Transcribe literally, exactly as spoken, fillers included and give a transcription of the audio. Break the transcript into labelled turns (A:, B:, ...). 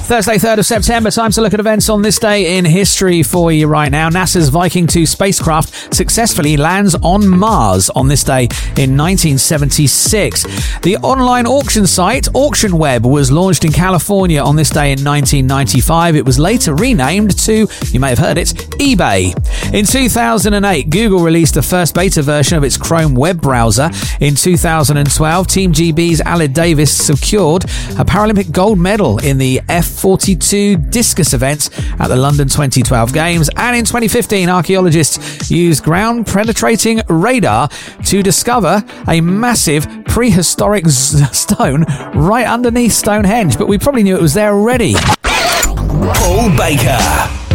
A: Thursday, third of September, time to look at events on this day in history for you right now. NASA's Viking two spacecraft successfully lands on Mars on this day in nineteen seventy-six. The online auction site AuctionWeb was launched in California on this day in nineteen ninety-five. It was later renamed to, you may have heard it, eBay. In two thousand eight, Google released the first beta version of its Chrome web browser. In two thousand twelve, Team G B's Aled Davis secured a Paralympic gold medal in the F forty-two discus event at the London twenty twelve Games. And in twenty fifteen, archaeologists used ground-penetrating radar to discover a massive prehistoric z- stone right underneath Stonehenge. But we probably knew it was there already.
B: Paul Baker.